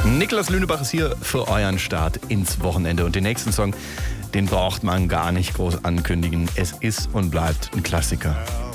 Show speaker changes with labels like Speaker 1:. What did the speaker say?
Speaker 1: Niklas Lünebach ist hier für euren Start ins Wochenende. Und den nächsten Song, den braucht man gar nicht groß ankündigen. Es ist und bleibt ein Klassiker.